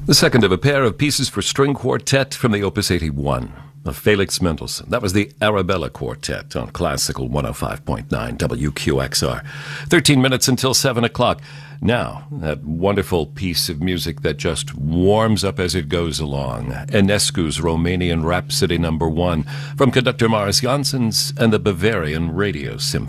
The second of a pair of pieces for string quartet from the Opus 81 of Felix Mendelssohn. That was the Arabella Quartet on Classical 105.9 WQXR. 13 minutes until 7 o'clock. Now, that wonderful piece of music that just warms up as it goes along. Enescu's Romanian Rhapsody No. 1 from conductor Morris Janssens and the Bavarian Radio Symphony.